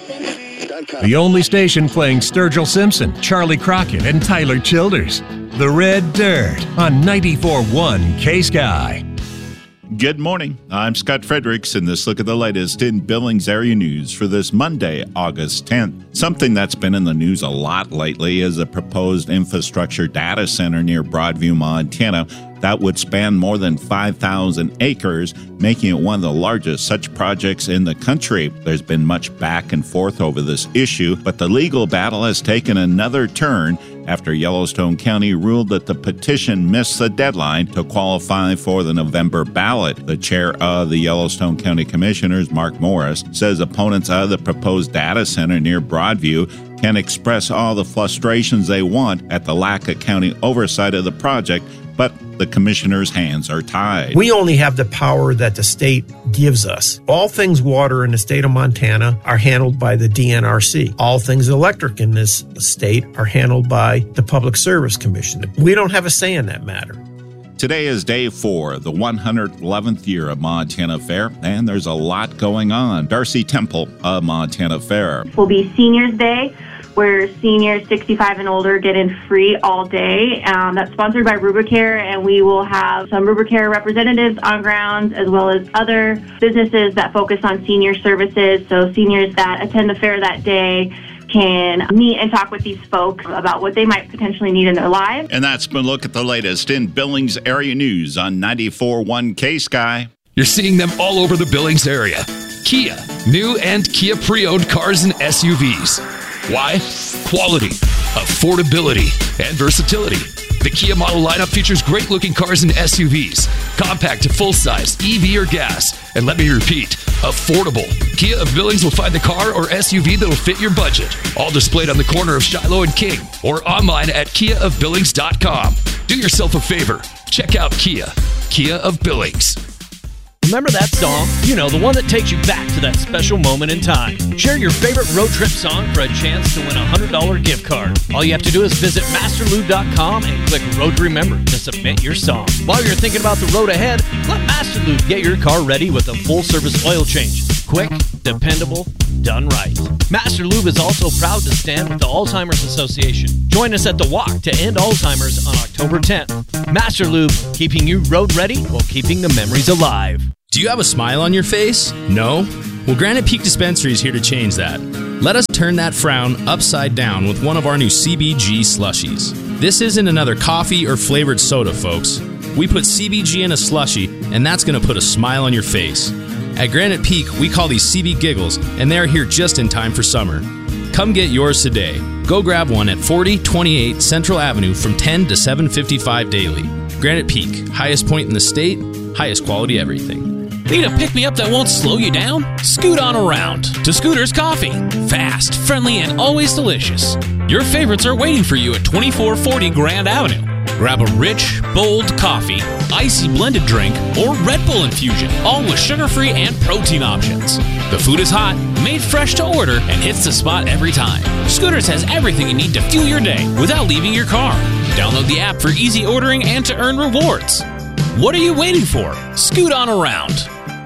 The only station playing Sturgill Simpson, Charlie Crockett, and Tyler Childers. The Red Dirt on 94.1 K-Sky. Good morning. I'm Scott Fredericks, and this look at the latest in Billings area news for this Monday, August 10th. Something that's been in the news a lot lately is a proposed infrastructure data center near Broadview, Montana, that would span more than 5,000 acres, making it one of the largest such projects in the country. There's been much back and forth over this issue, but the legal battle has taken another turn after Yellowstone County ruled that the petition missed the deadline to qualify for the November ballot. The chair of the Yellowstone County Commissioners, Mark Morris, says opponents of the proposed data center near Broadview can express all the frustrations they want at the lack of county oversight of the project, but the commissioners' hands are tied. We only have the power that the state gives us. All things water in the state of Montana are handled by the DNRC. All things electric in this state are handled by the Public Service Commission. We don't have a say in that matter. Today is day 4, the 111th year of Montana Fair, and there's a lot going on. Darcy Temple of Montana Fair. It will be Seniors Day, where seniors 65 and older get in free all day. That's sponsored by Rubicare, and we will have some Rubicare representatives on grounds, as well as other businesses that focus on senior services. So seniors that attend the fair that day can meet and talk with these folks about what they might potentially need in their lives. And that's been a look at the latest in Billings area news on 94.1 K-Sky. You're seeing them all over the Billings area. Kia, new and Kia pre-owned cars and SUVs. Why? Quality, affordability, and versatility. The Kia model lineup features great-looking cars and SUVs, compact to full-size, EV or gas, and let me repeat, affordable. Kia of Billings will find the car or SUV that'll fit your budget, all displayed on the corner of Shiloh and King, or online at kiaofbillings.com. Do yourself a favor. Check out Kia of Billings. Remember that song? You know, the one that takes you back to that special moment in time. Share your favorite road trip song for a chance to win a $100 gift card. All you have to do is visit masterlube.com and click Road to Remember to submit your song. While you're thinking about the road ahead, let Masterlube get your car ready with a full-service oil change. Quick, dependable, done right. Masterlube is also proud to stand with the Alzheimer's Association. Join us at the Walk to End Alzheimer's on October 10th. Masterlube, keeping you road ready while keeping the memories alive. Do you have a smile on your face? No? Well, Granite Peak Dispensary is here to change that. Let us turn that frown upside down with one of our new CBG slushies. This isn't another coffee or flavored soda, folks. We put CBG in a slushie, and that's going to put a smile on your face. At Granite Peak, we call these CB Giggles, and they're here just in time for summer. Come get yours today. Go grab one at 4028 Central Avenue from 10 to 7:55 daily. Granite Peak, highest point in the state, highest quality everything. Need a pick-me-up that won't slow you down? Scoot on around to Scooter's Coffee. Fast, friendly, and always delicious. Your favorites are waiting for you at 2440 Grand Avenue. Grab a rich, bold coffee, icy blended drink, or Red Bull infusion, all with sugar-free and protein options. The food is hot, made fresh to order, and hits the spot every time. Scooters has everything you need to fuel your day without leaving your car. Download the app for easy ordering and to earn rewards. What are you waiting for? Scoot on around.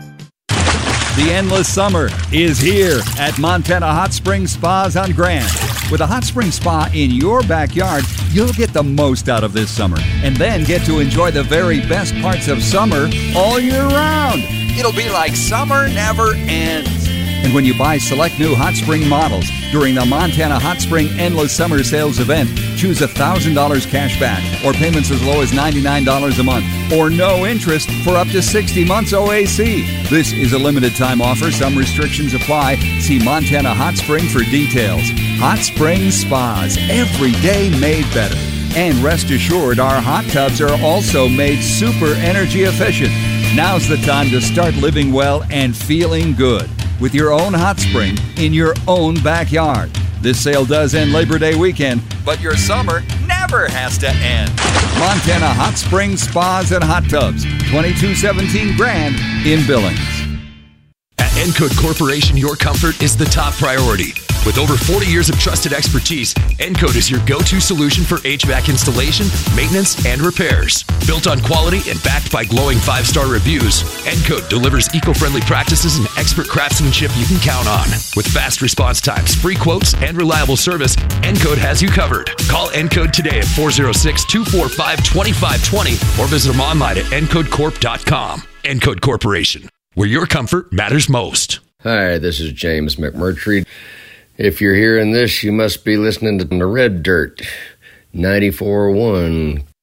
The endless summer is here at Montana Hot Springs Spas on Grand. With a hot spring spa in your backyard, you'll get the most out of this summer and then get to enjoy the very best parts of summer all year round. It'll be like summer never ends. And when you buy select new hot spring models during the Montana Hot Spring Endless Summer Sales event, choose $1,000 cash back or payments as low as $99 a month or no interest for up to 60 months OAC. This is a limited time offer. Some restrictions apply. See Montana Hot Spring for details. Hot Spring Spas, every day made better. And rest assured, our hot tubs are also made super energy efficient. Now's the time to start living well and feeling good with your own hot spring in your own backyard. This sale does end Labor Day weekend, but your summer never has to end. Montana Hot Springs Spas and Hot Tubs, 2217 Grand in Billings. At Encode Corporation, your comfort is the top priority. With over 40 years of trusted expertise, Encode is your go-to solution for HVAC installation, maintenance, and repairs. Built on quality and backed by glowing 5-star reviews, Encode delivers eco-friendly practices and expert craftsmanship you can count on. With fast response times, free quotes, and reliable service, Encode has you covered. Call Encode today at 406-245-2520 or visit them online at encodecorp.com. Encode Corporation, where your comfort matters most. Hi, this is James McMurtry. If you're hearing this, you must be listening to the Red Dirt 94.1